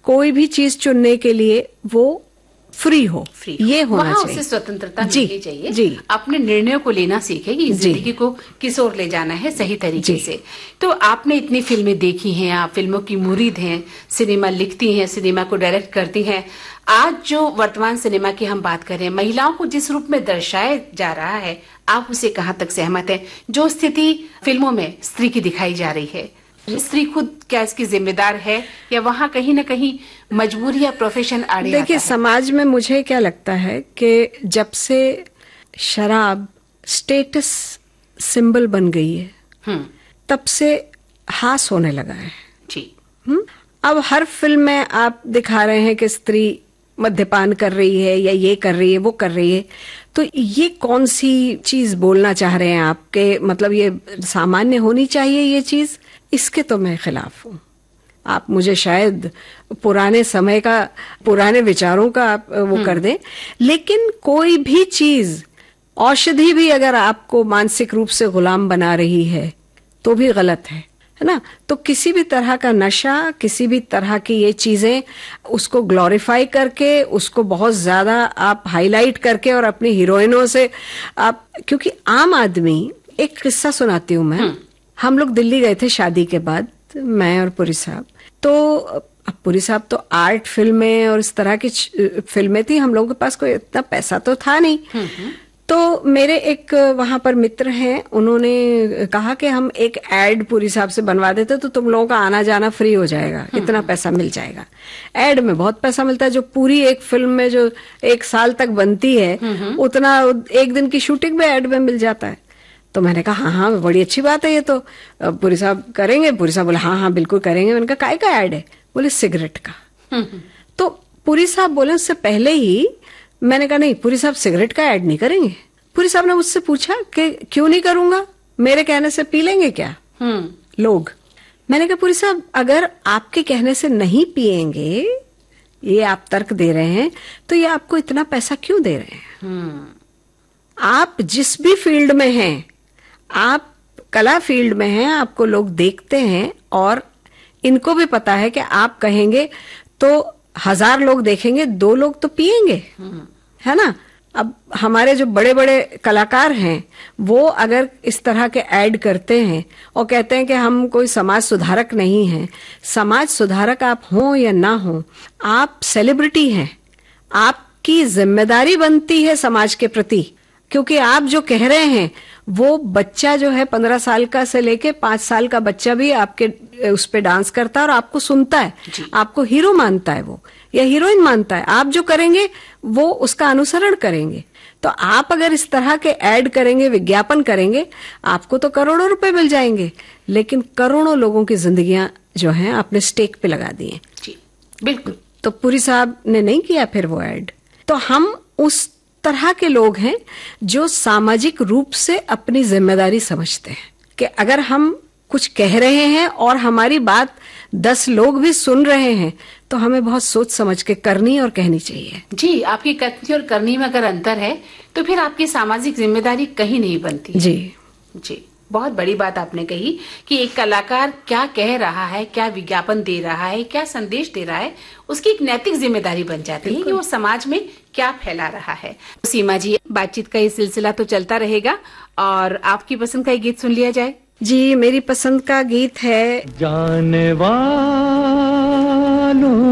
कोई भी चीज चुनने के लिए वो फ्री हो, ये होना वहाँ चाहिए। उसे स्वतंत्रता मिलनी चाहिए। जी, अपने निर्णयों को लेना सीखे कि जिंदगी को किस ओर ले जाना है सही तरीके से। तो आपने इतनी फिल्में देखी हैं, आप फिल्मों की मुरीद हैं, सिनेमा लिखती हैं, सिनेमा को डायरेक्ट करती हैं। आज जो वर्तमान सिनेमा की हम बात करें, महिलाओं को जिस रूप में दर्शाया जा रहा है, आप उसे कहाँ तक सहमत हैं? जो स्थिति फिल्मों में स्त्री की दिखाई जा रही है, स्त्री खुद क्या इसकी जिम्मेदार है या वहाँ कहीं ना कहीं मजबूरी या प्रोफेशन आड़े आता है? देखिए, समाज में मुझे क्या लगता है कि जब से शराब स्टेटस सिंबल बन गई है, तब से हास होने लगा है। जी। अब हर फिल्म में आप दिखा रहे हैं कि स्त्री मद्यपान कर रही है या ये कर रही है, वो कर रही है। तो ये कौन सी चीज बोलना चाह रहे हैं आप? के मतलब ये सामान्य होनी चाहिए ये चीज? इसके तो मैं खिलाफ हूँ। आप मुझे शायद पुराने समय का, पुराने विचारों का आप वो कर दें, लेकिन कोई भी चीज, औषधि भी अगर आपको मानसिक रूप से गुलाम बना रही है तो भी गलत है ना? तो किसी भी तरह का नशा, किसी भी तरह की ये चीजें, उसको ग्लोरीफाई करके, उसको बहुत ज्यादा आप हाईलाइट करके और अपनी हीरोइनों से आप, क्योंकि आम आदमी, एक किस्सा सुनाती हूँ मैं। हम लोग दिल्ली गए थे शादी के बाद, मैं और पुरी साहब। तो अब पुरी साहब तो आर्ट फिल्में और इस तरह की फिल्में थी, हम लोगों के पास कोई इतना पैसा तो था नहीं। तो मेरे एक वहां पर मित्र हैं, उन्होंने कहा कि हम एक एड पुरी साहब से बनवा देते तो तुम लोगों का आना जाना फ्री हो जाएगा, इतना पैसा मिल जाएगा। एड में बहुत पैसा मिलता है, जो पूरी एक फिल्म में जो 1 साल तक बनती है उतना 1 दिन की शूटिंग में एड में मिल जाता है। तो मैंने कहा हाँ हाँ बड़ी अच्छी बात है ये तो, पुरी साहब करेंगे? पुरी साहब बोले हाँ हाँ बिल्कुल करेंगे। मैंने कहा काय का एड है? बोले सिगरेट का। तो पुरी साहब बोले उससे पहले ही, मैंने कहा नहीं पुरी साहब सिगरेट का ऐड नहीं करेंगे। पुरी साहब ने मुझसे पूछा कि क्यों नहीं करूंगा, मेरे कहने से पी लेंगे क्या लोग? मैंने कहा पुरी साहब अगर आपके कहने से नहीं पिएंगे, ये आप तर्क दे रहे हैं, तो ये आपको इतना पैसा क्यों दे रहे हैं? आप जिस भी फील्ड में हैं, आप कला फील्ड में हैं, आपको लोग देखते हैं और इनको भी पता है कि आप कहेंगे तो 1000 लोग देखेंगे, 2 लोग तो पिएंगे, है ना? अब हमारे जो बड़े बड़े कलाकार हैं, वो अगर इस तरह के ऐड करते हैं और कहते हैं कि हम कोई समाज सुधारक नहीं हैं, समाज सुधारक आप हो या ना हो, आप सेलिब्रिटी हैं, आपकी जिम्मेदारी बनती है समाज के प्रति। क्योंकि आप जो कह रहे हैं वो बच्चा जो है 15 साल का से लेके 5 साल का बच्चा भी आपके उस पे डांस करता है और आपको सुनता है, आपको हीरो मानता है वो या हीरोइन मानता है। आप जो करेंगे वो उसका अनुसरण करेंगे। तो आप अगर इस तरह के ऐड करेंगे, विज्ञापन करेंगे, आपको तो करोड़ों रुपए मिल जाएंगे, लेकिन करोड़ों लोगों की जिंदगियां जो हैं आपने स्टेक पे लगा दी हैं। जी बिल्कुल। तो पुरी साहब ने नहीं किया फिर वो ऐड। तो हम उस तरह के लोग हैं जो सामाजिक रूप से अपनी जिम्मेदारी समझते हैं कि अगर हम कुछ कह रहे हैं और हमारी बात 10 लोग भी सुन रहे हैं तो हमें बहुत सोच समझ के करनी और कहनी चाहिए। जी, आपकी कथनी और करनी में अगर अंतर है तो फिर आपकी सामाजिक जिम्मेदारी कहीं नहीं बनती। जी जी, बहुत बड़ी बात आपने कही कि एक कलाकार क्या कह रहा है, क्या विज्ञापन दे रहा है, क्या संदेश दे रहा है, उसकी एक नैतिक जिम्मेदारी बन जाती है कि वो समाज में क्या फैला रहा है। सीमा जी, बातचीत का ये सिलसिला तो चलता रहेगा और आपकी पसंद का एक गीत सुन लिया जाए। जी, मेरी पसंद का गीत है जाने वालों